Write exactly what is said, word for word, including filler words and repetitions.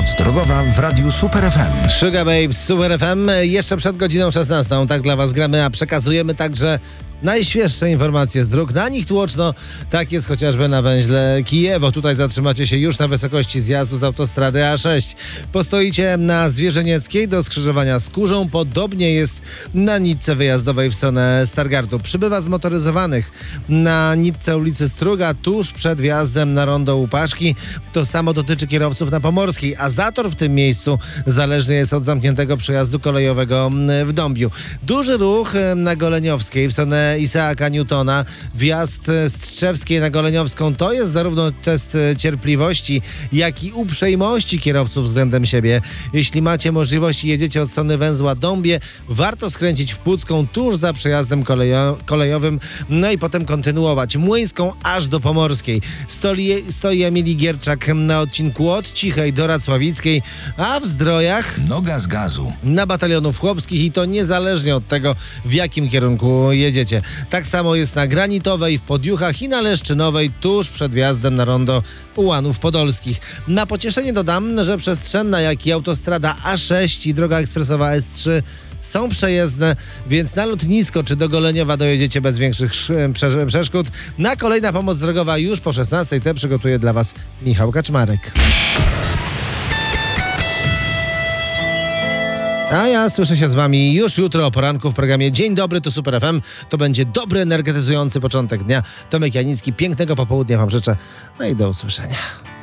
Pomoc drogowa w Radiu Super F M. Sugar Babes, Super F M. Jeszcze przed godziną szesnastą, tak dla was gramy, a przekazujemy także najświeższe informacje z dróg. Na nich tłoczno, tak jest chociażby na węźle Kijewo. Tutaj zatrzymacie się już na wysokości zjazdu z autostrady A sześć. Postoicie na Zwierzenieckiej do skrzyżowania z Kurzą. Podobnie jest na nitce wyjazdowej w stronę Stargardu. Przybywa zmotoryzowanych na nitce ulicy Struga, tuż przed wjazdem na rondo Łupaszki. To samo dotyczy kierowców na Pomorskiej, a zator w tym miejscu zależny jest od zamkniętego przejazdu kolejowego w Dąbiu. Duży ruch na Goleniowskiej w stronę Isaaka Newtona. Wjazd z Tczewskiej na Goleniowską to jest zarówno test cierpliwości, jak i uprzejmości kierowców względem siebie. Jeśli macie możliwość i jedziecie od strony węzła Dąbie, warto skręcić w Pucką tuż za przejazdem kolejo- kolejowym, no i potem kontynuować Młyńską aż do Pomorskiej. Stoi, stoi Emilii Gierczak na odcinku od Cichej do Racławickiej, a w Zdrojach Noga z gazu. na Batalionów Chłopskich, i to niezależnie od tego, w jakim kierunku jedziecie. Tak samo jest na Granitowej, w Podjuchach i na Leszczynowej, tuż przed wjazdem na rondo Ułanów Podolskich. Na pocieszenie dodam, że przestrzenna, jak i autostrada A sześć i droga ekspresowa S trzy są przejezdne, więc na lotnisko czy do Goleniowa dojedziecie bez większych prze- przeszkód. Na kolejna pomoc drogowa już po szesnastej. Te przygotuje dla was Michał Kaczmarek. A ja słyszę się z wami już jutro o poranku w programie Dzień Dobry, tu Super F M. To będzie dobry, energetyzujący początek dnia. Tomek Janicki, pięknego popołudnia wam życzę. No i do usłyszenia.